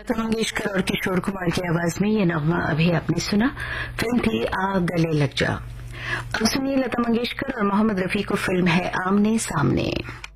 लता मंगेशकर और किशोर कुमार की आवाज में ये नगमा अभी आपने सुना। फिल्म थी आ गले लग जा। अब सुनिए लता मंगेशकर और मोहम्मद रफी को फिल्म है आमने सामने।